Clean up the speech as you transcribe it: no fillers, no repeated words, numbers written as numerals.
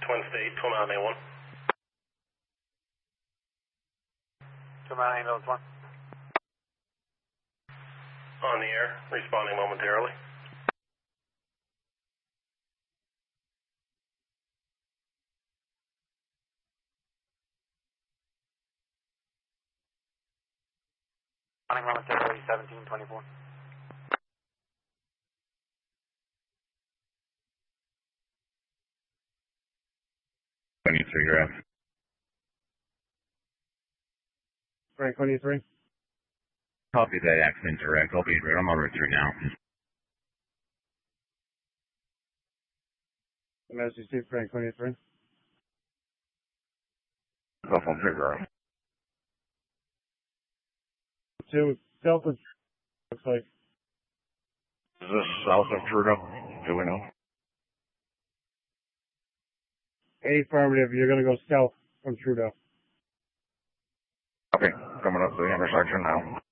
Twin State, Twin Mountain A1. Twin Mountain Ambulance 1. On the air, responding momentarily. Responding momentarily, 1724. 23, you're up. Frank 23. Copy that, accent direct. I'll be right on my route through now. Message to Frank 23. Cell phone figure out. 2, Delta, looks like. Is this south of Trudeau? Do we know? Affirmative, you're gonna go south from Trudeau. Okay, coming up to the intersection now.